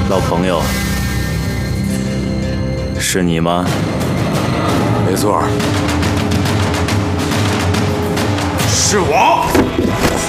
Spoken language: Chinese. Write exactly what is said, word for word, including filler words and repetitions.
老朋友，是你吗？ 没错，是我。